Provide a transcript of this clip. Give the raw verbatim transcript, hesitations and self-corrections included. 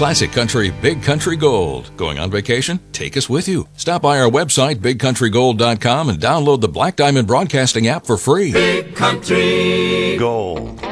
Classic Country Big Country Gold. Going on vacation? Take us with you. Stop by our website, big country gold dot com, and download the Black Diamond Broadcasting app for free. Big Country Gold.